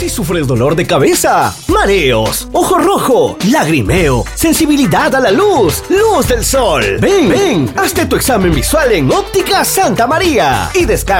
Si sufres dolor de cabeza, mareos, ojo rojo, lagrimeo, sensibilidad a la luz, luz del sol. Ven, hazte tu examen visual en Óptica Santa María y descarga